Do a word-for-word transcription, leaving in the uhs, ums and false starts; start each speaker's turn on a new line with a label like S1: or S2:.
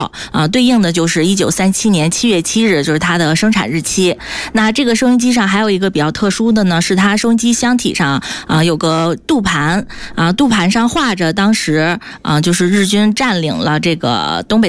S1: 啊，对应的就是一九三七年七月七日，就是它的生产日期。那这个收音机上还有一个比较特殊的呢，是它收音机箱体上啊有个镀盘啊，镀盘上画着当时啊就是日军占领了这个东北